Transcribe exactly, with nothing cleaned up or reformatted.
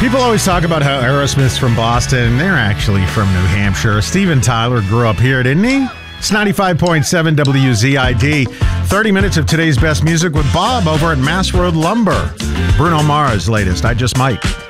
People always talk about how Aerosmith's from Boston. They're actually from New Hampshire. Steven Tyler grew up here, didn't he? It's ninety-five point seven W Z I D. thirty minutes of today's best music with Bob over at Mass Road Lumber. Bruno Mars' latest, I Just Might.